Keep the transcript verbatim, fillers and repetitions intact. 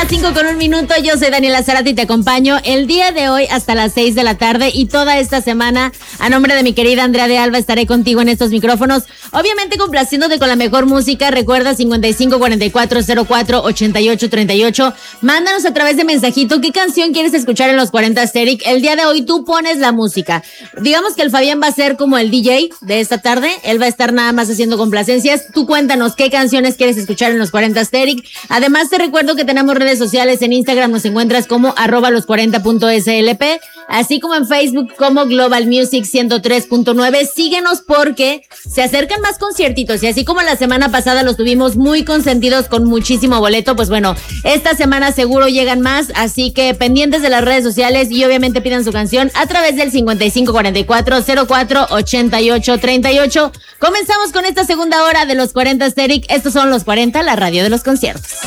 las cinco con un minuto, yo soy Daniela Zárate y te acompaño el día de hoy hasta las seis de la tarde y toda esta semana a nombre de mi querida Andrea de Alba estaré contigo en estos micrófonos, obviamente complaciéndote con la mejor música. Recuerda cincuenta y cinco cuarenta y cuatro cero cuatro ochenta y ocho treinta y ocho, mándanos a través de mensajito qué canción quieres escuchar en los cuarenta Asterix. El día de hoy tú pones la música, digamos que el Fabián va a ser como el D J de esta tarde, él va a estar nada más haciendo complacencias. Tú cuéntanos qué canciones quieres escuchar en los cuarenta Asterix. Además te recuerdo que tenemos redes sociales, en Instagram nos encuentras como arroba los cuarenta punto slp, así como en Facebook como Global Music ciento tres punto nueve. Síguenos porque se acercan más conciertitos y así como la semana pasada los tuvimos muy consentidos con muchísimo boleto, pues bueno, esta semana seguro llegan más, así que pendientes de las redes sociales y obviamente pidan su canción a través del cincuenta y cinco cuarenta y cuatro cero cuatro ochenta y ocho treinta y ocho. Comenzamos con esta segunda hora de los cuarenta Asterix. Estos son los cuarenta, la radio de los conciertos.